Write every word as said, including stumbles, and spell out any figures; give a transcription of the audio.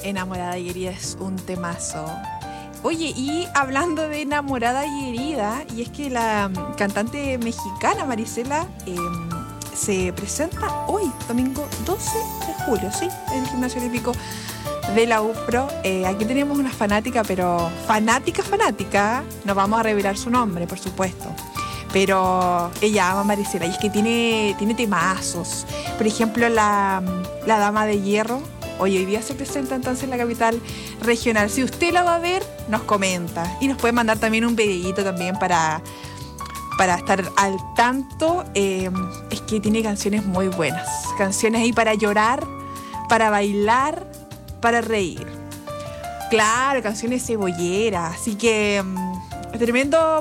Enamorada y herida es un temazo. Oye, y hablando de enamorada y herida, y es que la mm, cantante mexicana Marisela eh, se presenta hoy, domingo doce de julio, ¿sí? En el Gimnasio Olímpico de la UPRO. Eh, aquí tenemos una fanática, pero fanática, fanática. No vamos a revelar su nombre, por supuesto. Pero ella ama a Marisela y es que tiene, tiene temazos. Por ejemplo, la, la Dama de Hierro. Hoy, hoy día se presenta entonces en la capital regional. Si usted la va a ver, nos comenta. Y nos puede mandar también un videíto también para, para estar al tanto. Eh, es que tiene canciones muy buenas. Canciones ahí para llorar, para bailar, para reír. Claro, canciones cebolleras. Así que... tremendo